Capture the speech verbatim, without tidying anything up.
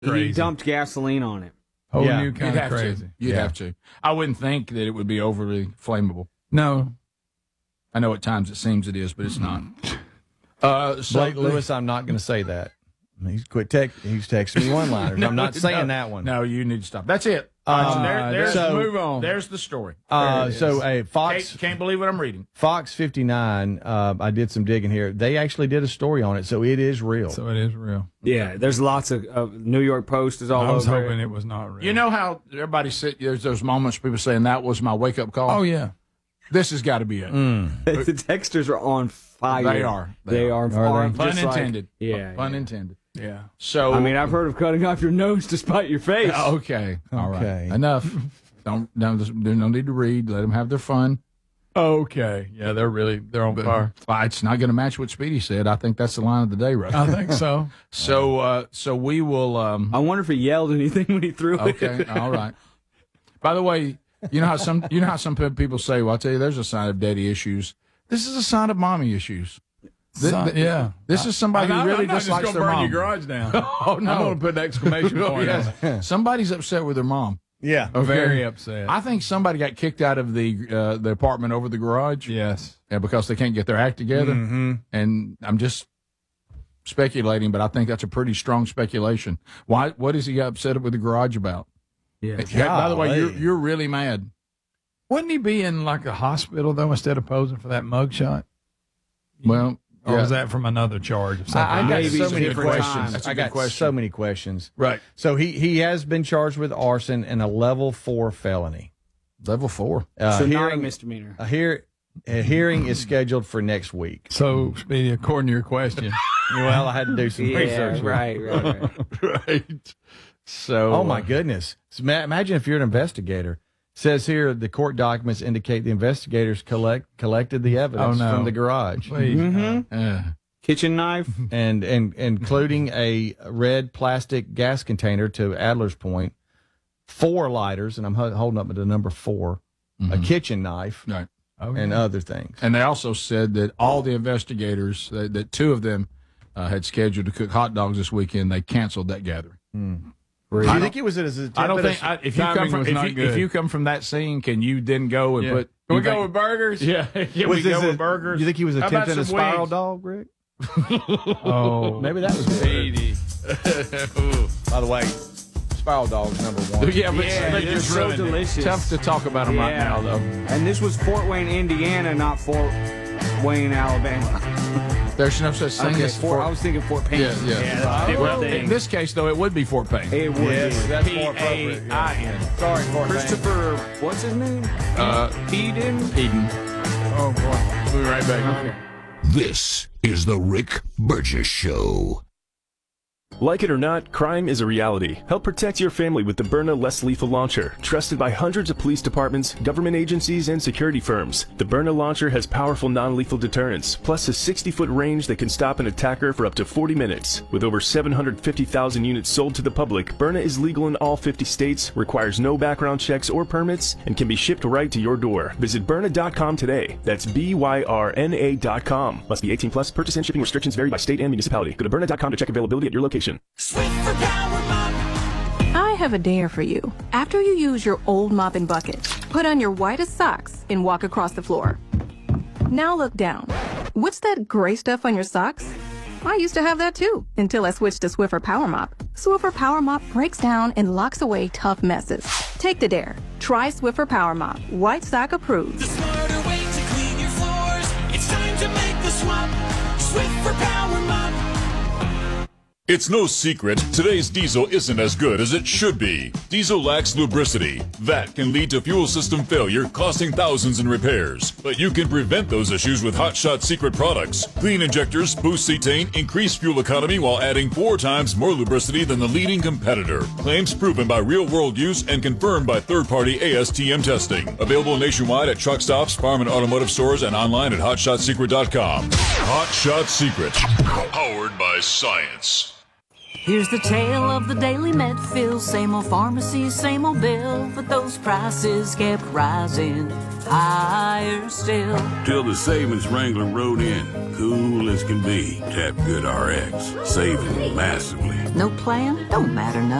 Crazy. He dumped gasoline on it. Whole Yeah. new You'd kind You'd of have crazy. to. You'd Yeah. have to. I wouldn't think that it would be overly flammable. No. I know at times it seems it is, but it's not. Uh, so Blake Lewis, I'm not going to say that. He's quit tech. He's texting me one-liners. I'm not saying no, that one. No, you need to stop. That's it. Uh, All right, so there, there's, so- move on. There's the story. Uh, There it so is. a Fox can't, can't believe what I'm reading. Fox fifty-nine. Uh, I did some digging here. They actually did a story on it, so it is real. So it is real. Yeah, there's lots of uh, New York Post is all I was over hoping it. it was not real. You know how everybody sit. There's those moments people saying that was my wake up call. Oh, yeah. This has got to be it. The texters are on fire. They are. They They, are. are. Are are they? Pun just like- intended. yeah. Pun yeah. intended. Yeah. So I mean, I've heard of cutting off your nose to spite your face. okay, all right, Okay. enough. Don't, don't there's no need to read. Let them have their fun. Okay. Yeah, they're really, they're on But fire. well, it's not going to match what Speedy said. I think that's the line of the day, right? I think so. So, uh, so we will. Um, I wonder if he yelled anything when he threw it. okay, all right. By the way, you know how some you know how some people say, "Well, I'll tell you, there's a sign of daddy issues." This is a sign of mommy issues. This, Son- th- yeah. This is somebody I'm who not- really I'm not just dislikes gonna their burn mom. your garage down. Oh no! I'm going to put an exclamation point on Yes. it. Somebody's upset with their mom. Yeah. Okay. Very upset. I think somebody got kicked out of the uh, the apartment over the garage. yes. Yeah, because they can't get their act together. Mm-hmm. And I'm just speculating, but I think that's a pretty strong speculation. Why? What is he upset with the garage about? Yeah. Hey, by the way, you're Golly. you're really mad. Wouldn't he be in like a hospital, though, instead of posing for that mugshot? Well, Or yeah. was that from another charge? Of something? I, I got Maybe so it's many different questions. times. That's a I good got question. so many questions. right? So he he has been charged with arson and a level four felony. Level four. Uh, so not a hearing, misdemeanor. a, hear, a hearing is scheduled for next week. So, Speedy, according to your question, Well, I had to do some Yeah, research. here. right, right, right. Right. So. Oh my goodness! So ma- imagine if you're an investigator. Says here the court documents indicate the investigators collect collected the evidence Oh, no. from the garage, please. Mm-hmm. Uh, Kitchen knife. and and including a red plastic gas container to Adler's point, four lighters, and I'm ho- holding up the number 4 a kitchen knife, right. Oh, and yeah. other things. And they also said that all the investigators, that, that two of them uh, had scheduled to cook hot dogs this weekend, they canceled that gathering. Do you think it was as a I don't tip of think I, if you timing come from was if not you, good. if you come from that scene, can you then go and Yeah. put? Can we you go think- with burgers? Yeah, yeah. was we this go a- with burgers. You think he was How about attempting a some spiral wings? dog, Rick? Oh, Maybe that was Speedy. By the way, spiral dog's number one. Yeah, but Yeah, they they're just so ruined it. delicious. Tough to talk about them right Yeah. now, though. And this was Fort Wayne, Indiana, not Fort Wayne, Alabama. There's no such thing Okay, as Fort, Fort. I was thinking Fort Payne. Yeah, yeah. that's a different Well, thing. in this case, though, it would be Fort Payne. it would Yes, be. that's P more appropriate. A I N. Sorry, Fort Payne. Christopher, what's his name? Uh, Eden? Eden. Oh, boy. We'll be right back. Okay. This is the Rick Burgess Show. Like it or not, crime is a reality. Help protect your family with the Byrna Less Lethal Launcher. Trusted by hundreds of police departments, government agencies, and security firms. The Byrna Launcher has powerful non-lethal deterrence, plus a sixty-foot range that can stop an attacker for up to forty minutes. With over seven hundred fifty thousand units sold to the public, Byrna is legal in all fifty states, requires no background checks or permits, and can be shipped right to your door. Visit Byrna dot com today. That's B Y R N A dot com. Must be eighteen plus. Purchase and shipping restrictions vary by state and municipality. Go to Byrna dot com to check availability at your location. I have a dare for you. After you use your old mop and bucket, put on your whitest socks and walk across the floor. Now look down. What's that gray stuff on your socks? I used to have that too, until I switched to Swiffer Power Mop. Swiffer Power Mop breaks down and locks away tough messes. Take the dare. Try Swiffer Power Mop. White sock approved. The smarter way to clean your floors. It's time to make the swap. Swiffer Power Mop. It's no secret, today's diesel isn't as good as it should be. Diesel lacks lubricity. That can lead to fuel system failure, costing thousands in repairs. But you can prevent those issues with Hot Shot Secret products. Clean injectors boost cetane, increase fuel economy while adding four times more lubricity than the leading competitor. Claims proven by real-world use and confirmed by third-party A S T M testing. Available nationwide at truck stops, farm and automotive stores, and online at hot shot secret dot com. Hot Shot Secret. Powered by science. Here's the tale of the daily Medfill. Same old pharmacy, same old bill, but those prices kept rising higher still. Till the savings Wrangler rode in, cool as can be. Tap Good R X, saving massively. No plan? Don't matter none.